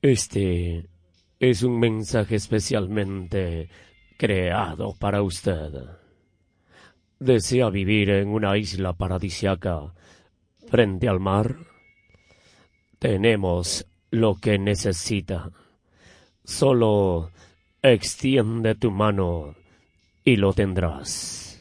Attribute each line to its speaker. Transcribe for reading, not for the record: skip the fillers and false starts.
Speaker 1: Este es un mensaje especialmente creado para usted. ¿Desea vivir en una isla paradisiaca frente al mar? Tenemos lo que necesita. Solo extiende tu mano y lo tendrás.